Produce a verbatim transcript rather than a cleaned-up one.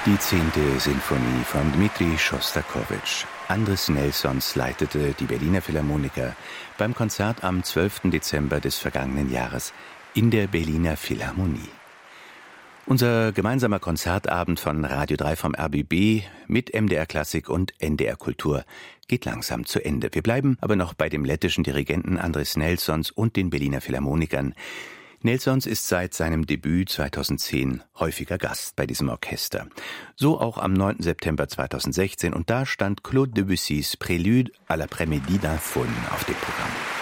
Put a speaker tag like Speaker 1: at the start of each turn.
Speaker 1: Die zehnte Sinfonie von Dmitri Schostakowitsch. Andris Nelsons leitete die Berliner Philharmoniker beim Konzert am zwölften Dezember des vergangenen Jahres in der Berliner Philharmonie. Unser gemeinsamer Konzertabend von Radio drei vom R B B mit M D R Klassik und N D R Kultur geht langsam zu Ende. Wir bleiben aber noch bei dem lettischen Dirigenten Andris Nelsons und den Berliner Philharmonikern. Nelsons ist seit seinem Debüt zweitausendzehn häufiger Gast bei diesem Orchester. So auch am neunten September zweitausendsechzehn, und da stand Claude Debussys Prélude à l'après-midi d'un faune auf dem Programm.